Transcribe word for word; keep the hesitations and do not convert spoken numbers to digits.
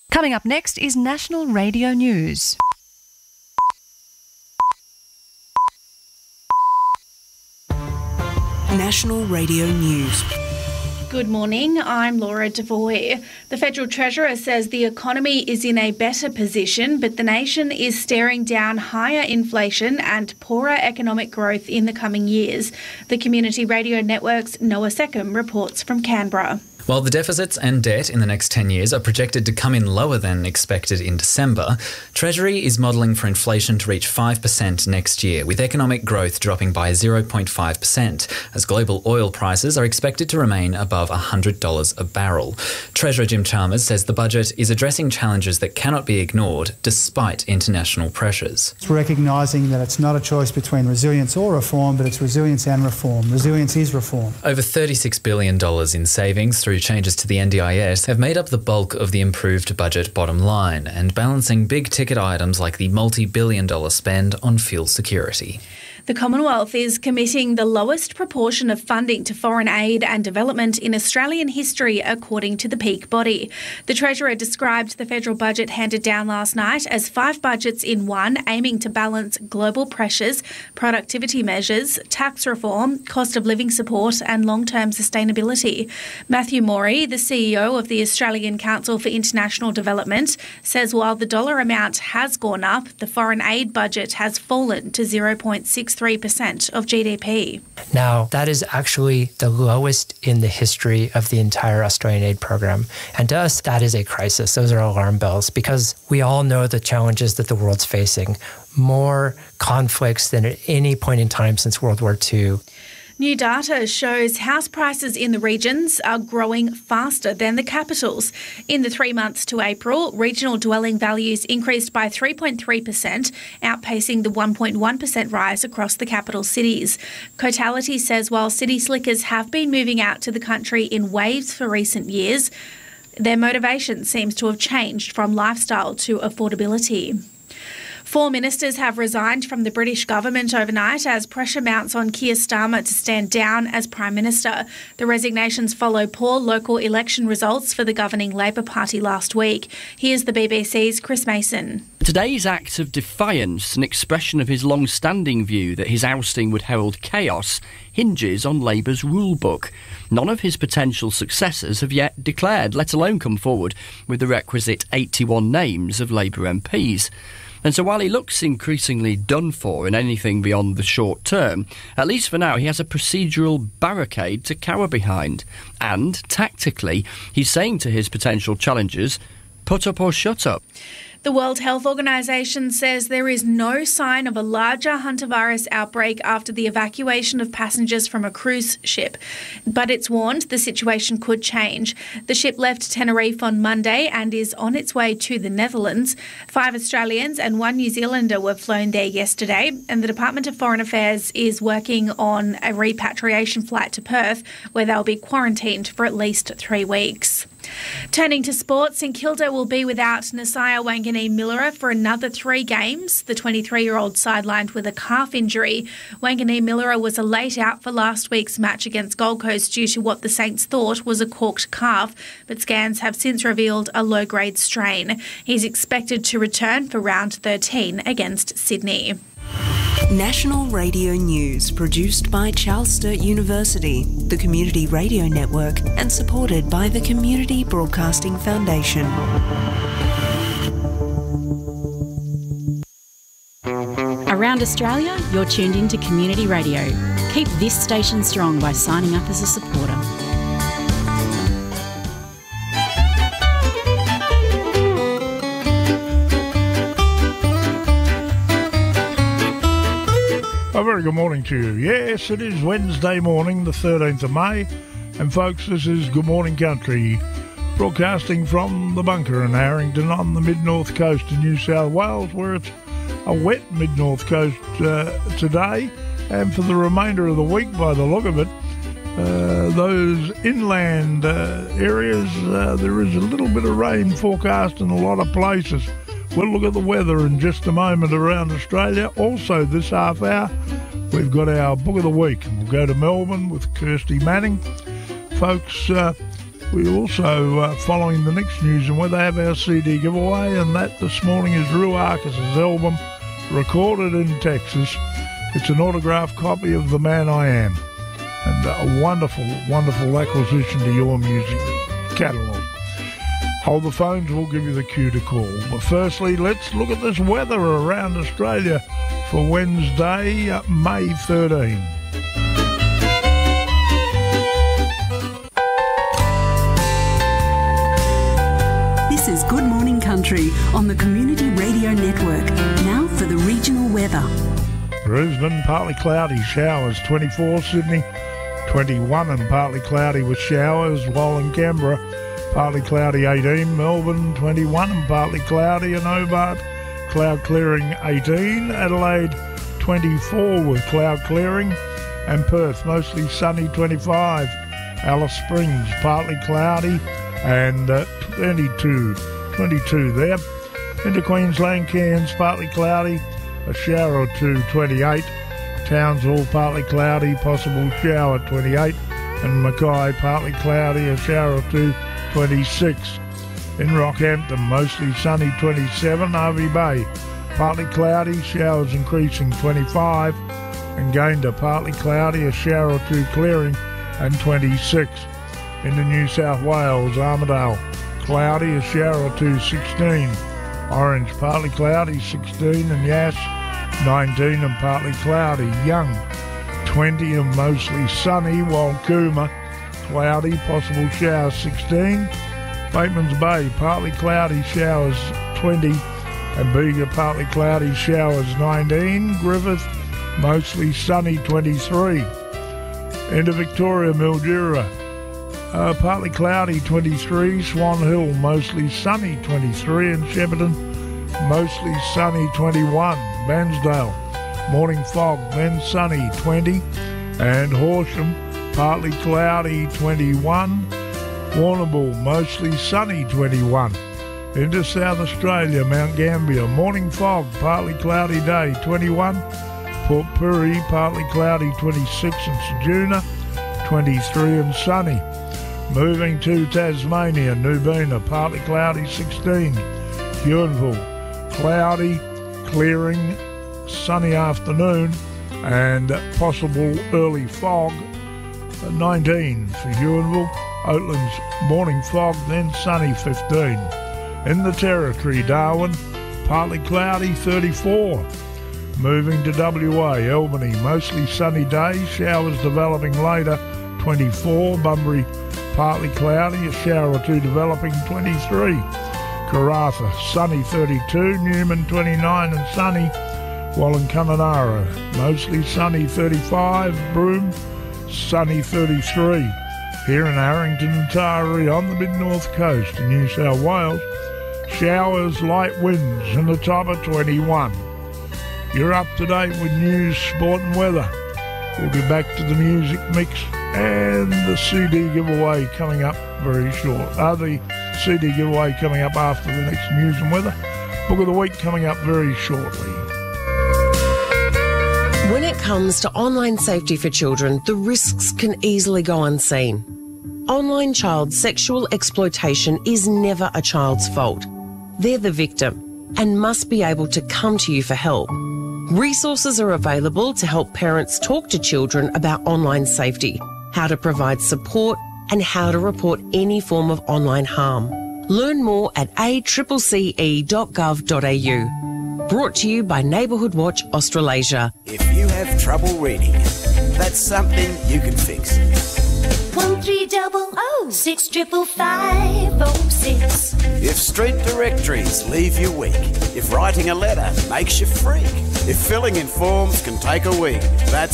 Coming up next is National Radio News. National Radio News. Good morning, I'm Laura Devoy. The Federal Treasurer says the economy is in a better position, but the nation is staring down higher inflation and poorer economic growth in the coming years. The Community Radio Network's Noah Seckham reports from Canberra. While the deficits and debt in the next ten years are projected to come in lower than expected in December, Treasury is modelling for inflation to reach five percent next year, with economic growth dropping by zero point five percent, as global oil prices are expected to remain above one hundred dollars a barrel. Treasurer Jim Chalmers says the budget is addressing challenges that cannot be ignored despite international pressures. It's recognising that it's not a choice between resilience or reform, but it's resilience and reform. Resilience is reform. Over thirty-six billion dollars in savings through changes to the N D I S have made up the bulk of the improved budget bottom line, and balancing big-ticket items like the multi-billion dollar spend on fuel security. The Commonwealth is committing the lowest proportion of funding to foreign aid and development in Australian history, according to the peak body. The Treasurer described the federal budget handed down last night as five budgets in one, aiming to balance global pressures, productivity measures, tax reform, cost of living support and long-term sustainability. Matthew Morey, the C E O of the Australian Council for International Development, says while the dollar amount has gone up, the foreign aid budget has fallen to zero point six three percent of G D P. Now, that is actually the lowest in the history of the entire Australian aid program. And to us, that is a crisis. Those are alarm bells, because we all know the challenges that the world's facing. More conflicts than at any point in time since World War Two. New data shows house prices in the regions are growing faster than the capitals. In the three months to April, regional dwelling values increased by three point three percent, outpacing the one point one percent rise across the capital cities. Cotality says while city slickers have been moving out to the country in waves for recent years, their motivation seems to have changed from lifestyle to affordability. Four ministers have resigned from the British government overnight as pressure mounts on Keir Starmer to stand down as Prime Minister. The resignations follow poor local election results for the governing Labor Party last week. Here's the B B C's Chris Mason. Today's act of defiance, an expression of his long-standing view that his ousting would herald chaos, hinges on Labour's rulebook. None of his potential successors have yet declared, let alone come forward with the requisite eighty-one names of Labour M Ps. And so while he looks increasingly done for in anything beyond the short term, at least for now he has a procedural barricade to cower behind. And, tactically, he's saying to his potential challengers, put up or shut up. The World Health Organization says there is no sign of a larger hantavirus outbreak after the evacuation of passengers from a cruise ship. But it's warned the situation could change. The ship left Tenerife on Monday and is on its way to the Netherlands. Five Australians and one New Zealander were flown there yesterday, and the Department of Foreign Affairs is working on a repatriation flight to Perth, where they'll be quarantined for at least three weeks. Turning to sports, St Kilda will be without Nasiah Wanganeen-Millera for another three games. The twenty-three-year-old sidelined with a calf injury. Wanganeen-Millera was a late out for last week's match against Gold Coast due to what the Saints thought was a corked calf, but scans have since revealed a low-grade strain. He's expected to return for round thirteen against Sydney. National Radio News, produced by Charles Sturt University, the Community Radio Network, and supported by the Community Broadcasting Foundation. Around Australia, you're tuned in to Community Radio. Keep this station strong by signing up as a supporter. A very good morning to you. Yes, it is Wednesday morning, the thirteenth of May, and folks, this is Good Morning Country, broadcasting from the bunker in Harrington on the mid-north coast of New South Wales, where it's a wet mid-north coast uh, today, and for the remainder of the week, by the look of it, uh, those inland uh, areas, uh, there is a little bit of rain forecast in a lot of places. We'll look at the weather in just a moment around Australia. Also, this half hour, we've got our Book of the Week. And we'll go to Melbourne with Kirsty Manning. Folks, uh, We also, uh, following the next news and weather, have our C D giveaway, and that this morning is Ru Arcus' album, recorded in Texas. It's an autographed copy of The Man I Am, and a wonderful, wonderful acquisition to your music catalogue. Hold the phones, we'll give you the cue to call. But firstly, let's look at this weather around Australia for Wednesday, uh, May thirteenth. This is Good Morning Country on the Community Radio Network. Now for the regional weather. Brisbane, partly cloudy, showers, twenty-four. Sydney, twenty-one and partly cloudy with showers, while in Canberra, partly cloudy, eighteen. Melbourne, twenty-one and partly cloudy, and Hobart, cloud clearing, eighteen. Adelaide, twenty-four with cloud clearing, and Perth, mostly sunny, twenty-five. Alice Springs, partly cloudy, and uh, twenty-two. twenty-two there. Into Queensland, Cairns, partly cloudy, a shower or two, twenty-eight. Townsville, partly cloudy, possible shower, twenty-eight. And Mackay, partly cloudy, a shower or two, twenty-six. In Rockhampton, mostly sunny, twenty-seven. Hervey Bay, partly cloudy, showers increasing, twenty-five. And Gayndah, partly cloudy, a shower or two clearing, and twenty-six. Into New South Wales, Armidale, cloudy, a shower or two, sixteen. Orange, partly cloudy, sixteen. And Yass, nineteen and partly cloudy. Young, twenty and mostly sunny, while Cooma, cloudy, possible showers, sixteen. Bateman's Bay, partly cloudy, showers, twenty. And Bega, partly cloudy, showers, nineteen. Griffith, mostly sunny, twenty-three. Into Victoria, Mildura, uh, partly cloudy, twenty-three. Swan Hill, mostly sunny, twenty-three. And Shepparton, mostly sunny, twenty-one. Bansdale, morning fog, then sunny, twenty. And Horsham, partly cloudy, twenty-one. Warrnambool, mostly sunny, twenty-one. Into South Australia, Mount Gambier, morning fog, partly cloudy day, twenty-one. Port Pirie, partly cloudy, twenty-six. And Ceduna, twenty-three and sunny. Moving to Tasmania, Nubina, partly cloudy, sixteen. Huonville, cloudy, clearing, sunny afternoon, and possible early fog, nineteen for Huonville. Oatlands, morning fog, then sunny, fifteen. In the Territory, Darwin, partly cloudy, thirty-four. Moving to W A, Albany, mostly sunny day, showers developing later, twenty-four. Bunbury, partly cloudy, a shower or two developing, twenty-three. Karratha, sunny, thirty-two. Newman, twenty-nine and sunny, while in Kununurra, mostly sunny, thirty-five. Broome, sunny, thirty-three. Here in Harrington and Taree on the mid-north coast in New South Wales, showers, light winds, and a top of twenty-one. You're up to date with news, sport and weather. We'll be back to the music mix and the C D giveaway coming up very short. Uh, the C D giveaway coming up after the next news and weather. Book of the week coming up very shortly. When it comes to online safety for children, the risks can easily go unseen. Online child sexual exploitation is never a child's fault. They're the victim and must be able to come to you for help. Resources are available to help parents talk to children about online safety, how to provide support, and how to report any form of online harm. Learn more at a c c c e dot gov dot a u. Brought to you by Neighbourhood Watch Australasia. If you have trouble reading, that's something you can fix. One three double oh six triple five oh six. If street directories leave you weak, if writing a letter makes you freak, if filling in forms can take a week, that's